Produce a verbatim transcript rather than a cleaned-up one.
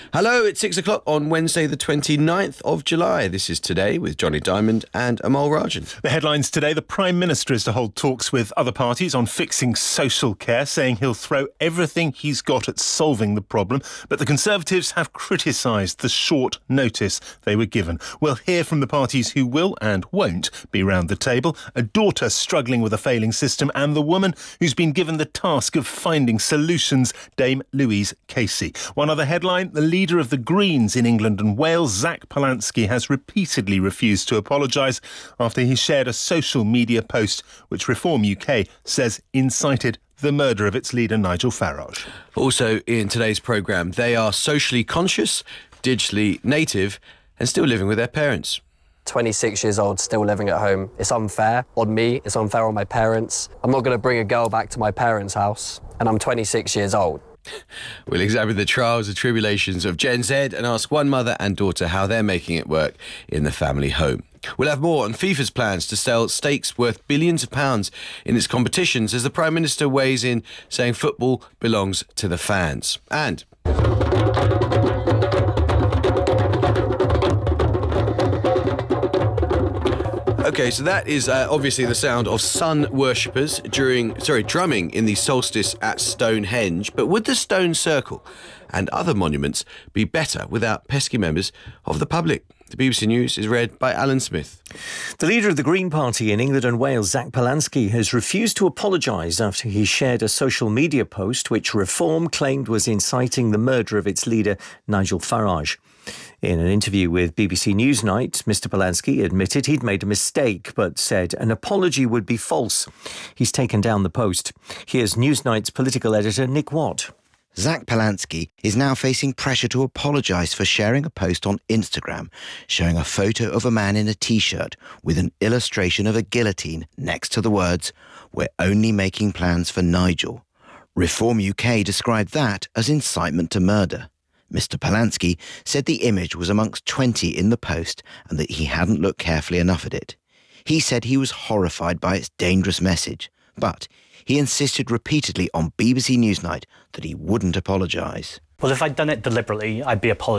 Hello, it's six o'clock on Wednesday the twenty-ninth of July. This is Today with Johnny Diamond and Amal Rajan. The headlines today: the Prime Minister is to hold talks with other parties on fixing social care, saying he'll throw everything he's got at solving the problem. But the Conservatives have criticised the short notice they were given. We'll hear from the parties who will and won't be round the table, a daughter struggling with a failing system, and the woman who's been given the task of finding solutions, Dame Louise Casey. One other headline: the leader of the Greens in England and Wales, Zach Polansky, has repeatedly refused to apologise after he shared a social media post which Reform U K says incited the murder of its leader, Nigel Farage. Also in today's programme, they are socially conscious, digitally native and still living with their parents. twenty-six years old, still living at home. It's unfair on me, it's unfair on my parents. I'm not going to bring a girl back to my parents' house, and I'm twenty-six years old. We'll examine the trials and tribulations of Gen Z and ask one mother and daughter how they're making it work in the family home. We'll have more on FIFA's plans to sell stakes worth billions of pounds in its competitions as the Prime Minister weighs in, saying football belongs to the fans. And OK, so that is uh, obviously the sound of sun worshippers during, sorry, drumming in the solstice at Stonehenge. But would the stone circle and other monuments be better without pesky members of the public? The B B C News is read by Alan Smith. The leader of the Green Party in England and Wales, Zach Polansky, has refused to apologise after he shared a social media post which Reform claimed was inciting the murder of its leader, Nigel Farage. In an interview with B B C Newsnight, Mr Polansky admitted he'd made a mistake, but said an apology would be false. He's taken down the post. Here's Newsnight's political editor, Nick Watt. Zach Polansky is now facing pressure to apologise for sharing a post on Instagram showing a photo of a man in a T-shirt with an illustration of a guillotine next to the words, "We're only making plans for Nigel." Reform U K described that as incitement to murder. Mr Polansky said the image was amongst twenty in the post and that he hadn't looked carefully enough at it. He said he was horrified by its dangerous message, but he insisted repeatedly on B B C Newsnight that he wouldn't apologise. Well, if I'd done it deliberately, I'd be apologising.